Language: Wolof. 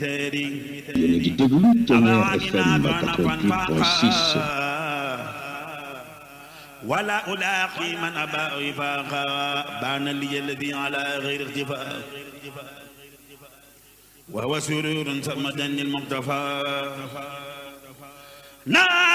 yéen a ngi déglu Ténor FM 88.6. ولا ألاقي من أبا وفاقا بان لي الذي على غير اختفاء وهو سرور سمدا للمقتفى